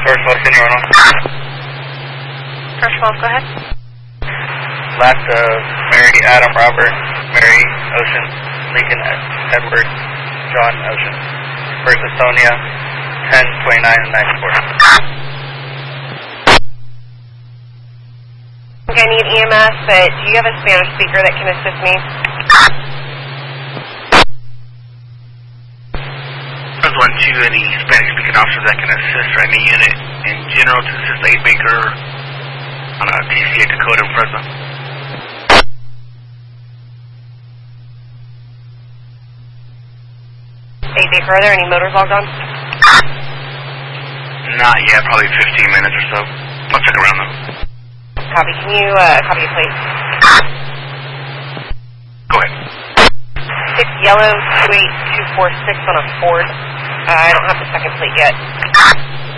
First 12, senior on. First 12, go ahead. Last Mary, Adam, Robert, Mary, Ocean, Lincoln, Edward, John, Ocean. First Estonia, 10, 29, and 94. Okay, I need EMS, but do you have a Spanish speaker that can assist me? There's 1-2, any Spanish speaking officers that can assist or any unit in general to assist 8 Baker on a TCA Dakota and Fresno. 8 Baker, are there any motors logged on? Not yet, probably 15 minutes or so. I'll check around though. Copy. Can you copy your plate? Go ahead. 6 yellow 28246 on a Ford. I don't have the second plate yet.